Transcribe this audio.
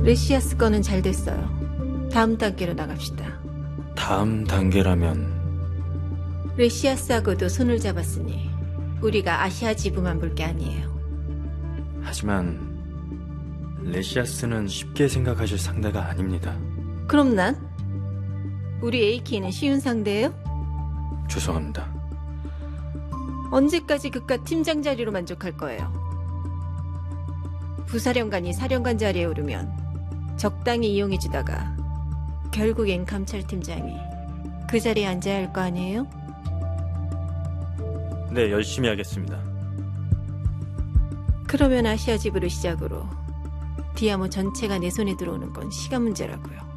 레시아스 거는 잘 됐어요. 다음 단계로 나갑시다. 다음 단계라면 레시아스하고도 손을 잡았으니 우리가 아시아 지부만 볼 게 아니에요. 하지만 레시아스는 쉽게 생각하실 상대가 아닙니다. 그럼 난? 우리 AK는 쉬운 상대예요? 죄송합니다. 언제까지 그깟 팀장 자리로 만족할 거예요? 부사령관이 사령관 자리에 오르면 적당히 이용해주다가 결국엔 감찰팀장이 그 자리에 앉아야 할 거 아니에요? 네, 열심히 하겠습니다. 그러면 아시아 지부를 시작으로 디아모 전체가 내 손에 들어오는 건 시간 문제라고요.